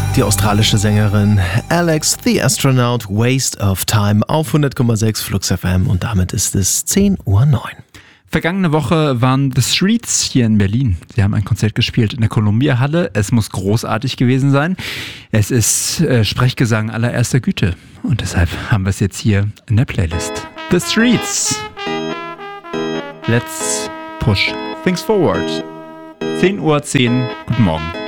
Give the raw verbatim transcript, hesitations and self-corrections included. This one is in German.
Die australische Sängerin Alex the Astronaut, Waste of Time auf hundert Komma sechs Flux F M und damit ist es zehn Uhr neun. Vergangene Woche waren The Streets hier in Berlin. Sie haben ein Konzert gespielt in der Columbia-Halle. Es muss großartig gewesen sein. Es ist äh, Sprechgesang allererster Güte. Und deshalb haben wir es jetzt hier in der Playlist. The Streets. Let's push things forward. zehn Uhr zehn. Guten Morgen.